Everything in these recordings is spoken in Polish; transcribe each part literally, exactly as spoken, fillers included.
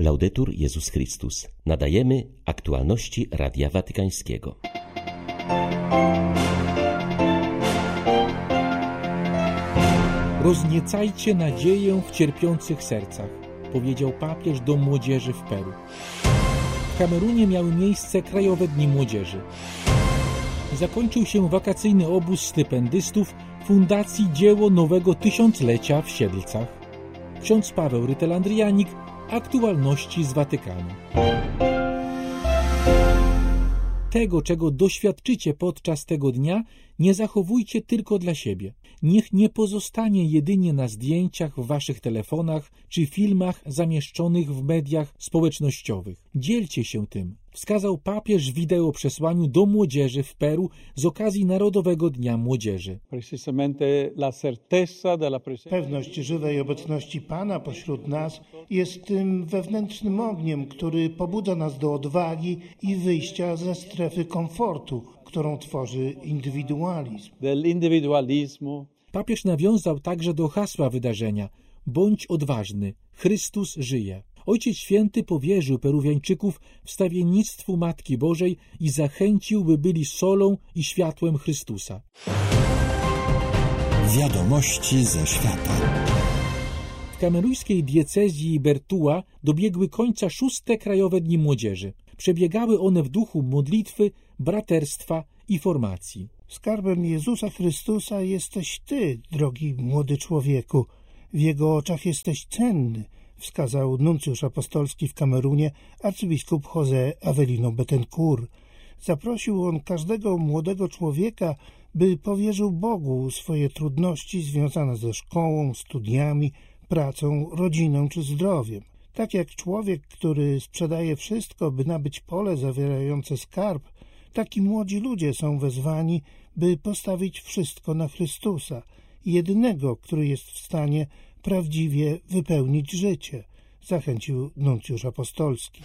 Laudetur Jezus Chrystus. Nadajemy aktualności Radia Watykańskiego. Rozniecajcie nadzieję w cierpiących sercach, powiedział papież do młodzieży w Peru. W Kamerunie miały miejsce Krajowe Dni Młodzieży. Zakończył się wakacyjny obóz stypendystów Fundacji Dzieło Nowego Tysiąclecia w Siedlcach. Ksiądz Paweł Rytel-Andrianik, aktualności z Watykanu. Tego, czego doświadczycie podczas tego dnia, nie zachowujcie tylko dla siebie. Niech nie pozostanie jedynie na zdjęciach w waszych telefonach czy filmach zamieszczonych w mediach społecznościowych. Dzielcie się tym, wskazał papież w wideoprzesłaniu do młodzieży w Peru z okazji Narodowego Dnia Młodzieży. Pewność żywej obecności Pana pośród nas jest tym wewnętrznym ogniem, który pobudza nas do odwagi i wyjścia ze strefy komfortu, którą tworzy indywidualizm. Papież nawiązał także do hasła wydarzenia: bądź odważny, Chrystus żyje. Ojciec Święty powierzył Peruwiańczyków wstawiennictwu Matki Bożej i zachęcił, by byli solą i światłem Chrystusa. Wiadomości ze świata. W kamerujskiej diecezji Bertua dobiegły końca szóste Krajowe Dni Młodzieży. Przebiegały one w duchu modlitwy, braterstwa i formacji. Skarbem Jezusa Chrystusa jesteś Ty, drogi młody człowieku. W Jego oczach jesteś cenny, wskazał nuncjusz apostolski w Kamerunie arcybiskup José Avelino Betancourt. Zaprosił on każdego młodego człowieka, by powierzył Bogu swoje trudności związane ze szkołą, studiami, pracą, rodziną czy zdrowiem. Tak jak człowiek, który sprzedaje wszystko, by nabyć pole zawierające skarb, taki młodzi ludzie są wezwani, by postawić wszystko na Chrystusa, jedynego, który jest w stanie prawdziwie wypełnić życie, zachęcił nuncjusz apostolski.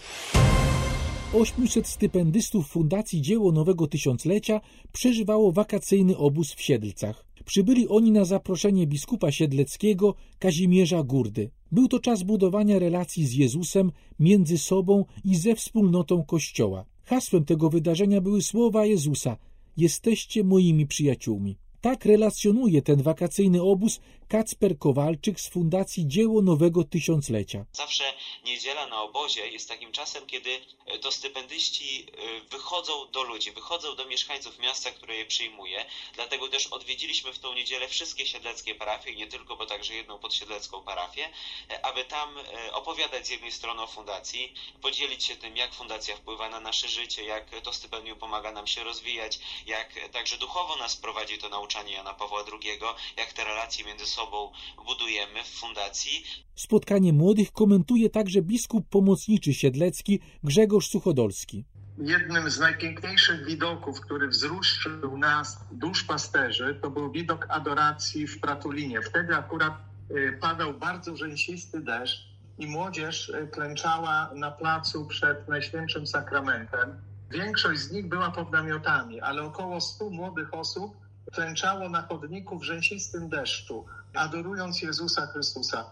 ośmiuset stypendystów Fundacji Dzieło Nowego Tysiąclecia przeżywało wakacyjny obóz w Siedlcach. Przybyli oni na zaproszenie biskupa siedleckiego Kazimierza Gurdy. Był to czas budowania relacji z Jezusem, między sobą i ze wspólnotą Kościoła. Hasłem tego wydarzenia były słowa Jezusa: jesteście moimi przyjaciółmi. Tak relacjonuje ten wakacyjny obóz Kacper Kowalczyk z Fundacji Dzieło Nowego Tysiąclecia. Zawsze niedziela na obozie jest takim czasem, kiedy to stypendyści wychodzą do ludzi, wychodzą do mieszkańców miasta, które je przyjmuje. Dlatego też odwiedziliśmy w tą niedzielę wszystkie siedleckie parafie, nie tylko, bo także jedną podsiedlecką parafię, aby tam opowiadać z jednej strony o fundacji, podzielić się tym, jak fundacja wpływa na nasze życie, jak to stypendium pomaga nam się rozwijać, jak także duchowo nas prowadzi to nauczanie Jana Pawła drugiego, jak te relacje między sobą budujemy w fundacji. Spotkanie młodych komentuje także biskup pomocniczy siedlecki Grzegorz Suchodolski. Jednym z najpiękniejszych widoków, który wzruszył nas, duszpasterzy, to był widok adoracji w Pratulinie. Wtedy akurat padał bardzo rzęsisty deszcz i młodzież klęczała na placu przed Najświętszym Sakramentem. Większość z nich była pod namiotami, ale około stu młodych osób klęczało na chodniku w rzęsistym deszczu, adorując Jezusa Chrystusa.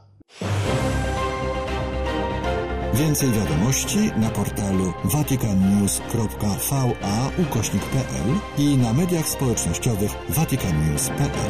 Więcej wiadomości na portalu vaticannews kropka va ukośnik p l i na mediach społecznościowych vaticannews kropka p l.